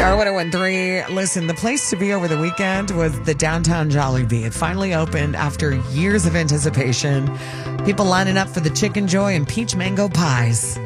Star 1013. Listen, the place to be over the weekend was the downtown Jollibee. It finally opened after years of anticipation. People lining up for the Chicken Joy and peach mango pies.